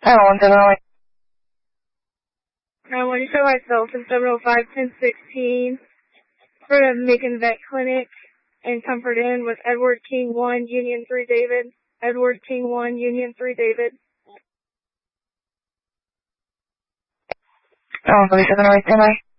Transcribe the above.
I don't want to know. I want to show myself in 705-1016 for the Macon Vet Clinic and Comfort Inn with Edward King 1, Union 3 David. Edward King 1, Union 3 David. Oh, 37 right, standby.